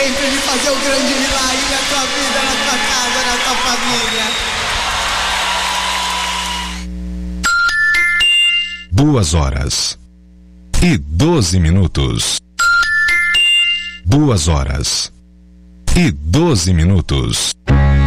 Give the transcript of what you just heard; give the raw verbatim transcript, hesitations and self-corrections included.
sempre de fazer o grande milagre na tua vida, na tua casa, na tua família. Duas horas e doze minutos. Duas horas e doze minutos.